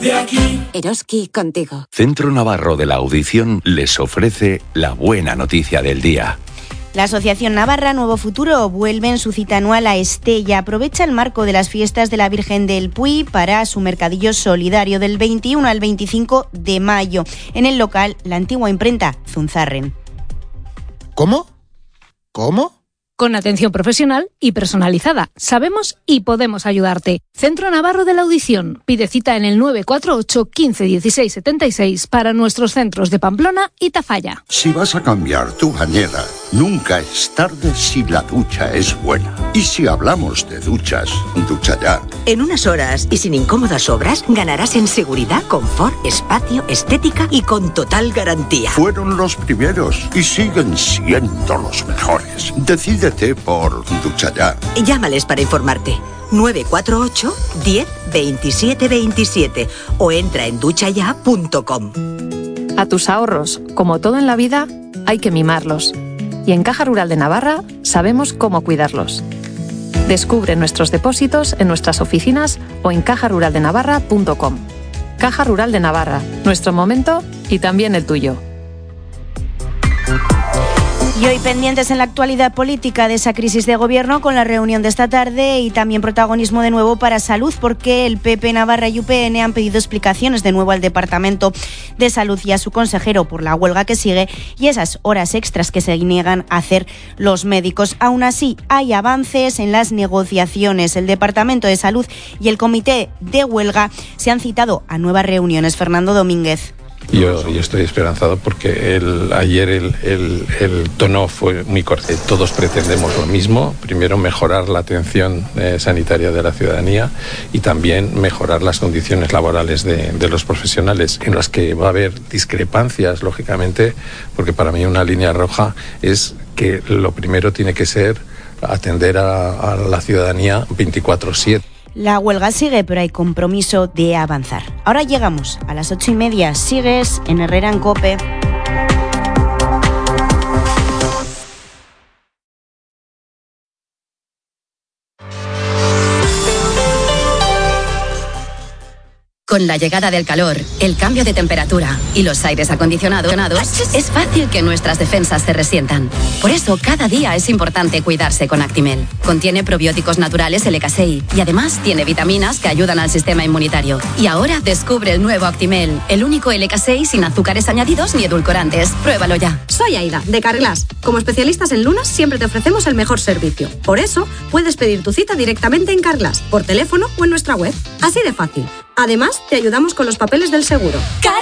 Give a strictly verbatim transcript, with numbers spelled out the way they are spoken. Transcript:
de aquí. Eroski contigo. Centro Navarro de la Audición les ofrece la buena noticia del día. La Asociación Navarra Nuevo Futuro vuelve en su cita anual a Estella. Aprovecha el marco de las fiestas de la Virgen del Puy para su mercadillo solidario del veintiuno al veinticinco de mayo. En el local, la antigua imprenta Zunzarren. ¿Cómo? ¿Cómo? Con atención profesional y personalizada. Sabemos y podemos ayudarte. Centro Navarro de la Audición. Pide cita en el nueve cuatro ocho, quince, dieciséis, setenta y seis para nuestros centros de Pamplona y Tafalla. Si vas a cambiar tu bañera, nunca es tarde si la ducha es buena. Y si hablamos de duchas, ducha ya. En unas horas y sin incómodas obras, ganarás en seguridad, confort, espacio, estética y con total garantía. Fueron los primeros y siguen siendo los mejores. Decídete por ducha ya. Llámales para informarte. nueve cuatro ocho, diez, veintisiete, veintisiete o entra en ducha ya punto com. A tus ahorros, como todo en la vida, hay que mimarlos. Y en Caja Rural de Navarra sabemos cómo cuidarlos. Descubre nuestros depósitos en nuestras oficinas o en caja rural de navarra punto com. Caja Rural de Navarra, nuestro momento y también el tuyo. Y hoy pendientes en la actualidad política de esa crisis de gobierno con la reunión de esta tarde y también protagonismo de nuevo para Salud porque el P P Navarra y U P N han pedido explicaciones de nuevo al Departamento de Salud y a su consejero por la huelga que sigue y esas horas extras que se niegan a hacer los médicos. Aún así, hay avances en las negociaciones. El Departamento de Salud y el Comité de Huelga se han citado a nuevas reuniones. Fernando Domínguez. Yo, yo estoy esperanzado porque el, ayer el, el, el tono fue muy corto. Todos pretendemos lo mismo. Primero, mejorar la atención eh, sanitaria de la ciudadanía y también mejorar las condiciones laborales de, de los profesionales, en las que va a haber discrepancias, lógicamente, porque para mí una línea roja es que lo primero tiene que ser atender a, a la ciudadanía veinticuatro siete. La huelga sigue, pero hay compromiso de avanzar. Ahora llegamos a las ocho y media. Sigues en Herrera en COPE. Con la llegada del calor, el cambio de temperatura y los aires acondicionados, es fácil que nuestras defensas se resientan. Por eso, cada día es importante cuidarse con Actimel. Contiene probióticos naturales L K seis y además tiene vitaminas que ayudan al sistema inmunitario. Y ahora descubre el nuevo Actimel, el único L K seis sin azúcares añadidos ni edulcorantes. Pruébalo ya. Soy Aida, de Carglass. Como especialistas en lunas, siempre te ofrecemos el mejor servicio. Por eso, puedes pedir tu cita directamente en Carglass, por teléfono o en nuestra web. Así de fácil. Además, te ayudamos con los papeles del seguro.